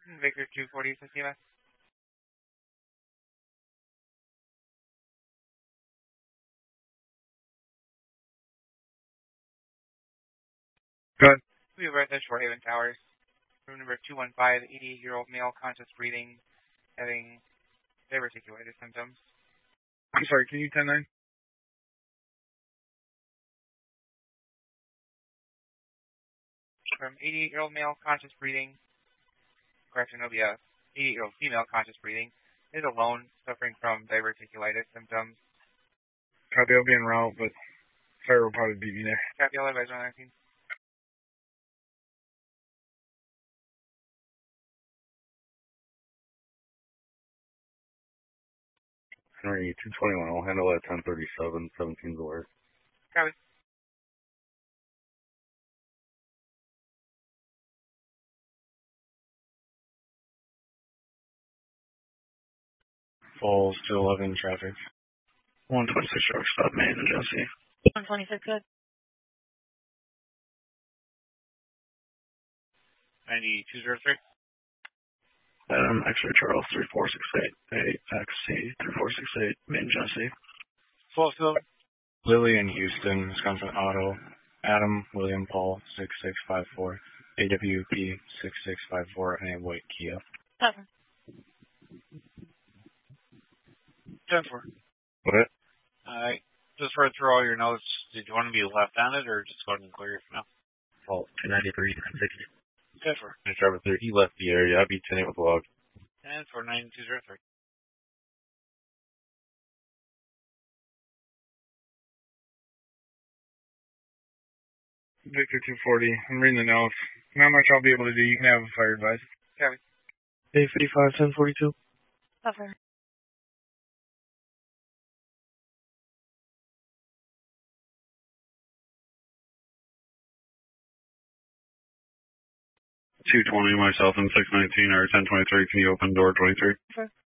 Victor 240, Cecilia. Good. We have at the Shorehaven Towers. Room number 215, 88-year-old male, conscious breathing, having diverticulitis symptoms. I'm sorry, can you 10-9? From 88-year-old male, conscious breathing, correction, it'll be a 88-year-old female, conscious breathing, is alone, suffering from diverticulitis symptoms. Copy, I'll be en route, but fire will probably beat me there. Copy, I'll advise 119. Henry 221, I'll handle at 1037, 17's aware. Copy. Falls to 11 traffic. 126 truck stop, main agency. 126, good. 9203. X-ray Charles 3468, XC 3468, main agency. Full. Lily in Houston, Wisconsin Auto. Adam William Paul 6654. AWP 6654 and a white Kia. Cover. 10-4. What? Just read through all your notes. Did you want to be left-handed or just go ahead and clear it for now? Fault 293, 60. 10-4. Driver 3, he left the area. I'll be 10-8 with log. 10-4, 9203. Victor 240, I'm reading the notes. Not much I'll be able to do. You can have a fire advice. Copy. A55, 1042. Cover. 220, myself and 619 or 1023. Can you open door 23? Cover.